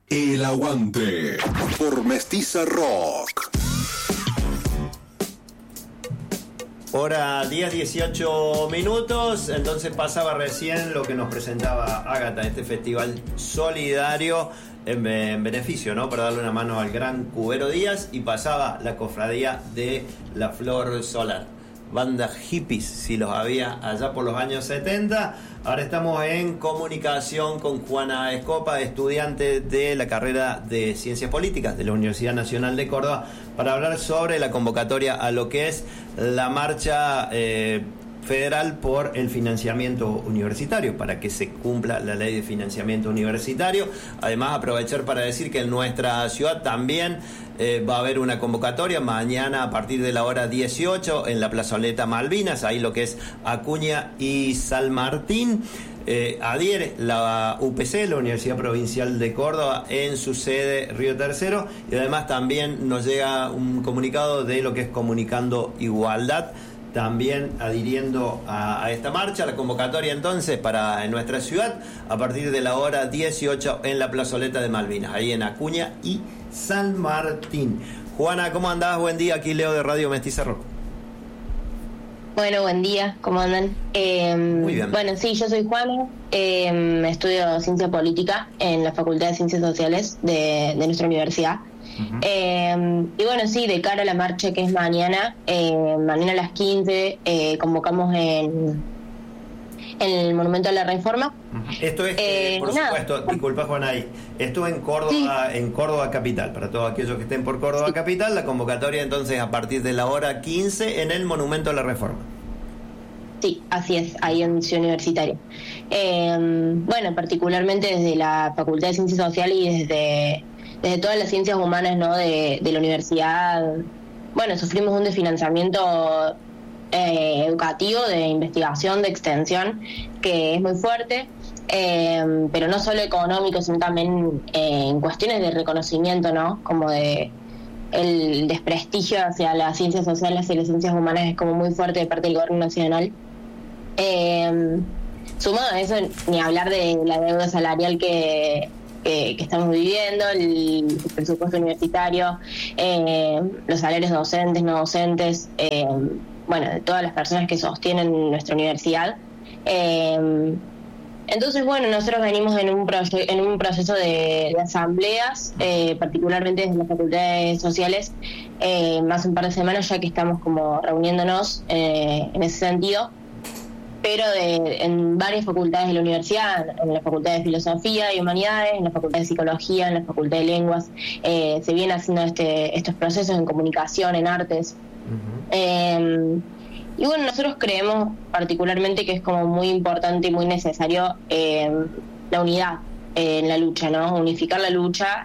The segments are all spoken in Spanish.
El Aguante por Mestiza Rock. Hora 10, 18 minutos. Entonces pasaba recién lo que nos presentaba Ágata, este festival solidario en beneficio, ¿no? Para darle una mano al gran Cubero Díaz, y pasaba la cofradía de la Flor Solar. Banda hippies, si los había allá por los años 70. Ahora estamos en comunicación con Juana Escopa, estudiante de la carrera de Ciencias Políticas de la Universidad Nacional de Córdoba, para hablar sobre la convocatoria a lo que es la marcha federal por el financiamiento universitario, para que se cumpla la ley de financiamiento universitario. Además, aprovechar para decir que en nuestra ciudad también va a haber una convocatoria mañana a partir de la hora 18 en la plazoleta Malvinas, ahí lo que es Acuña y San Martín. Adhiere la UPC, la Universidad Provincial de Córdoba, en su sede Río Tercero, y además también nos llega un comunicado de lo que es Comunicando Igualdad, también adhiriendo a esta marcha. La convocatoria entonces para en nuestra ciudad a partir de la hora 18 en la plazoleta de Malvinas, ahí en Acuña y San Martín. Juana, ¿cómo andás? Buen día, aquí Leo de Radio Mestiza Rock. Bueno, buen día, ¿cómo andan? Muy bien. Bueno, sí, yo soy Juana, estudio Ciencia Política en la Facultad de Ciencias Sociales de nuestra universidad. Y bueno, sí, de cara a la marcha que es mañana a las 15, convocamos en el Monumento a la Reforma. Esto es, por supuesto, disculpa Juan, ahí, esto en Córdoba, sí. En Córdoba Capital, para todos aquellos que estén por Córdoba, sí. Capital, la convocatoria entonces a partir de la hora 15 en el Monumento a la Reforma. Sí, así es, ahí en Ciudad Universitaria. Bueno, particularmente desde la Facultad de Ciencias Sociales y desde todas las ciencias humanas, ¿no? de la universidad, bueno, sufrimos un desfinanciamiento educativo, de investigación, de extensión, que es muy fuerte, pero no solo económico, sino también en cuestiones de reconocimiento, ¿no? Como de el desprestigio hacia las ciencias sociales y las ciencias humanas es como muy fuerte de parte del gobierno nacional. Sumado a eso, ni hablar de la deuda salarial que estamos viviendo, el presupuesto universitario, los salarios docentes, no docentes, bueno, de todas las personas que sostienen nuestra universidad. Entonces, bueno, nosotros venimos en un proceso de asambleas, particularmente desde la Facultad de Sociales, hace un par de semanas ya que estamos como reuniéndonos en ese sentido, pero en varias facultades de la universidad, en la Facultad de Filosofía y Humanidades, en la Facultad de Psicología, en la Facultad de Lenguas, se vienen haciendo estos procesos en comunicación, en artes. Y bueno, nosotros creemos particularmente que es como muy importante y muy necesario la unidad en la lucha, ¿no? Unificar la lucha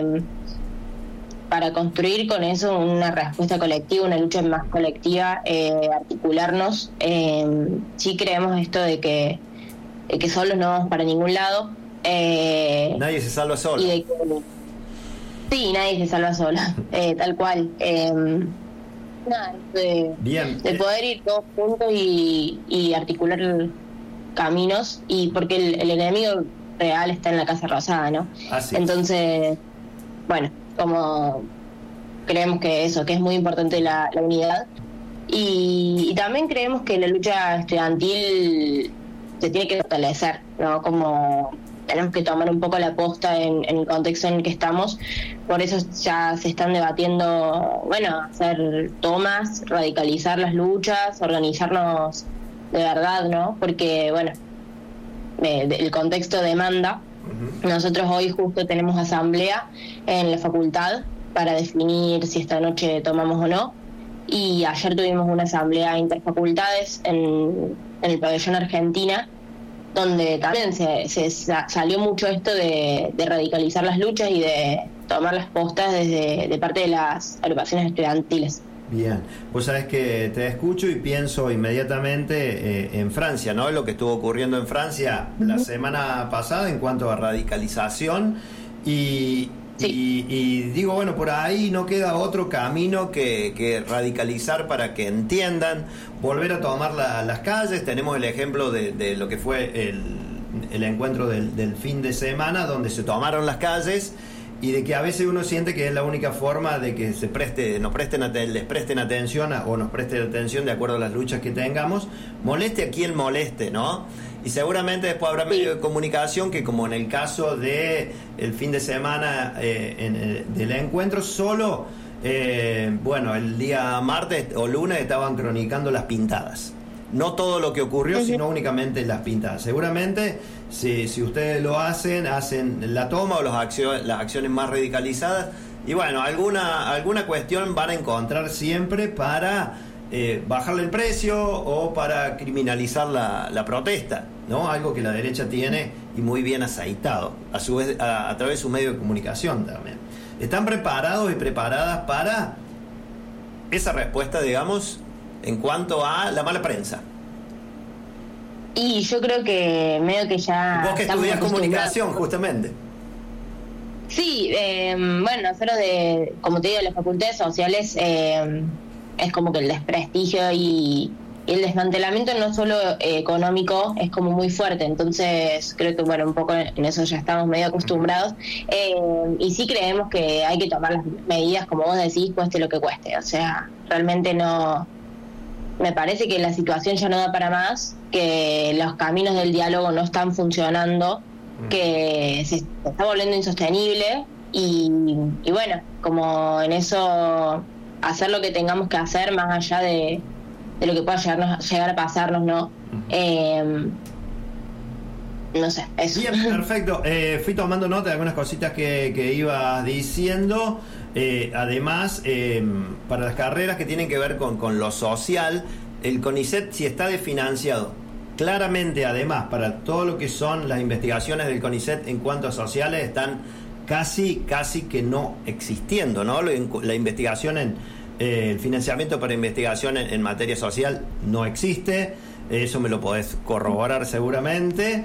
para construir con eso una respuesta colectiva, una lucha más colectiva, articularnos. Sí creemos esto de que solos no vamos para ningún lado. Nadie se salva solo. Sí, nadie se salva solo, tal cual. Nada, de poder ir todos juntos y articular caminos, y porque el enemigo real está en la Casa Rosada, ¿no? Así. Entonces, bueno, como creemos que es muy importante la unidad, y también creemos que la lucha estudiantil se tiene que fortalecer, ¿no? Como tenemos que tomar un poco la posta en el contexto en el que estamos. Por eso ya se están debatiendo, bueno, hacer tomas, radicalizar las luchas, organizarnos de verdad, ¿no? Porque, bueno, el contexto demanda. Nosotros hoy justo tenemos asamblea en la facultad para definir si esta noche tomamos o no, y ayer tuvimos una asamblea interfacultades en el pabellón Argentina, donde también se salió mucho esto de radicalizar las luchas y de tomar las postas de parte de las agrupaciones estudiantiles. Bien, vos sabés que te escucho y pienso inmediatamente en Francia, ¿no? Lo que estuvo ocurriendo en Francia la semana pasada en cuanto a radicalización, y digo, bueno, por ahí no queda otro camino que radicalizar para que entiendan, volver a tomar las calles. Tenemos el ejemplo de lo que fue el encuentro del fin de semana, donde se tomaron las calles, y de que a veces uno siente que es la única forma de que les presten atención o nos presten atención de acuerdo a las luchas que tengamos, moleste a quien moleste, ¿no? Y seguramente después habrá medio de comunicación que, como en el caso de el fin de semana del encuentro, solo el día martes o lunes estaban cronicando las pintadas. No todo lo que ocurrió, sino únicamente las pintadas. Seguramente, si ustedes lo hacen la toma o las acciones más radicalizadas. Y bueno, alguna cuestión van a encontrar siempre para bajarle el precio o para criminalizar la protesta, ¿no? Algo que la derecha tiene y muy bien aceitado, a su vez a través de su medio de comunicación también. ¿Están preparados y preparadas para esa respuesta, digamos, en cuanto a la mala prensa? Y yo creo que medio que ya... Vos que estudias comunicación, justamente. Sí, nosotros como te digo, de las facultades sociales, es como que el desprestigio y el desmantelamiento no solo económico es como muy fuerte, entonces creo que un poco en eso ya estamos medio acostumbrados, y sí creemos que hay que tomar las medidas, como vos decís, cueste lo que cueste. O sea, realmente no, me parece que la situación ya no da para más, que los caminos del diálogo no están funcionando, que se está volviendo insostenible, y bueno, como en eso hacer lo que tengamos que hacer más allá de lo que pueda llegar a pasarnos, ¿no? No sé, eso. Bien, perfecto. Fui tomando nota de algunas cositas que ibas diciendo. Además, para las carreras que tienen que ver con lo social, el CONICET, si está desfinanciado, claramente, además, para todo lo que son las investigaciones del CONICET en cuanto a sociales, están casi que no existiendo, ¿no? La investigación el financiamiento para investigación en materia social no existe. Eso me lo podés corroborar seguramente.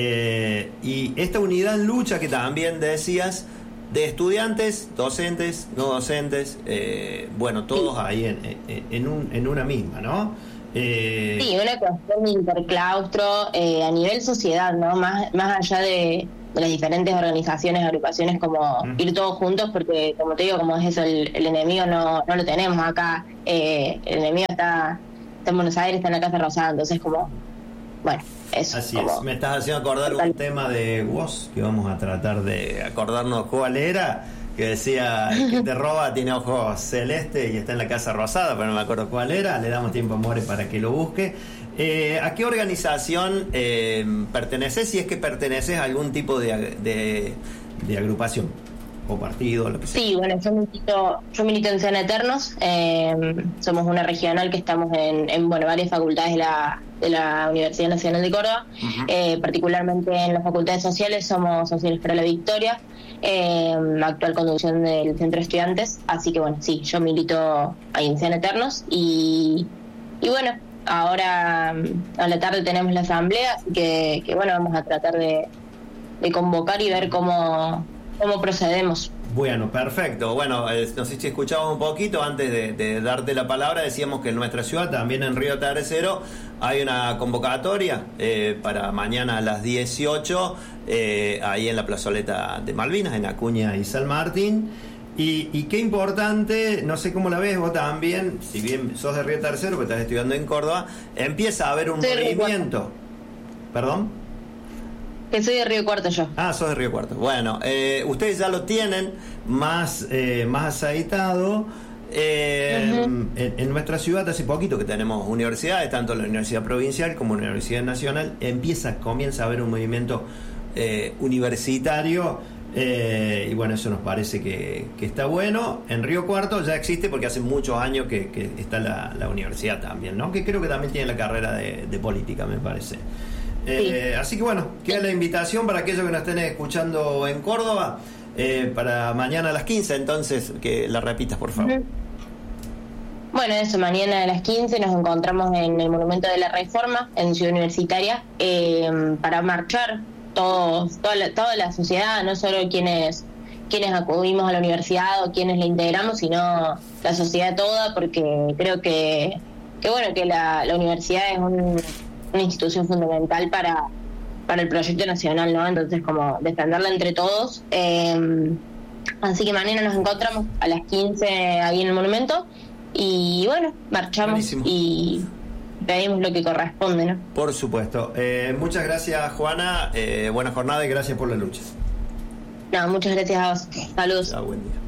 Y esta unidad en lucha que también decías, de estudiantes, docentes, no docentes, todos ahí en una misma, ¿no? Sí, una cuestión de interclaustro a nivel sociedad, ¿no? Más allá de las diferentes organizaciones, agrupaciones, como ir todos juntos, porque como te digo, como es eso, el enemigo no lo tenemos acá, el enemigo está en Buenos Aires, está en la Casa Rosada, entonces como, bueno, eso. Así es, me estás haciendo acordar un tema de Woz, que vamos a tratar de acordarnos cuál era, que decía, el que te roba tiene ojos celestes y está en la Casa Rosada, pero no me acuerdo cuál era. Le damos tiempo a More para que lo busque. ¿A qué organización perteneces, si es que perteneces a algún tipo de agrupación o partido, lo que sea? Sí, bueno, yo milito en Sean Eternos. Somos una regional que estamos en varias facultades de la Universidad Nacional de Córdoba. Particularmente en las facultades sociales somos Sociales para la Victoria, actual conducción del Centro de Estudiantes. Así que bueno, sí, yo milito ahí en Sean Eternos y bueno, ahora a la tarde tenemos la asamblea, así que vamos a tratar de convocar y ver cómo procedemos. Bueno, perfecto. Bueno, no sé si escuchamos un poquito antes de darte la palabra. Decíamos que en nuestra ciudad, también en Río Tercero, hay una convocatoria para mañana a las 18, ahí en la plazoleta de Malvinas, en Acuña y San Martín. Y qué importante, no sé cómo la ves vos también, si bien sos de Río Tercero, porque estás estudiando en Córdoba, empieza a haber un movimiento. ¿Perdón? Que soy de Río Cuarto yo. Ah, sos de Río Cuarto. Bueno, ustedes ya lo tienen más aceitado. En nuestra ciudad hace poquito que tenemos universidades, tanto la Universidad Provincial como la Universidad Nacional, comienza a haber un movimiento universitario. Y bueno, eso nos parece que está bueno. En Río Cuarto ya existe porque hace muchos años que está la universidad también, ¿no? Que creo que también tiene la carrera de política, me parece. Sí. Así que bueno, queda la invitación para aquellos que nos estén escuchando en Córdoba, para mañana a las 15, entonces que la repitas, por favor. Bueno, eso, mañana a las 15 nos encontramos en el Monumento de la Reforma, en Ciudad Universitaria, para marchar toda la sociedad, no solo quienes acudimos a la universidad o quienes la integramos, sino la sociedad toda, porque creo que la universidad es una institución fundamental para para el proyecto nacional, ¿no? Entonces, como defenderla entre todos. Así que mañana nos encontramos a las 15 ahí en el monumento y bueno, marchamos. Buenísimo. Y pedimos lo que corresponde, ¿no? Por supuesto. Muchas gracias, Juana. Buena jornada y gracias por la lucha. No, muchas gracias a vos. Saludos. Buen día.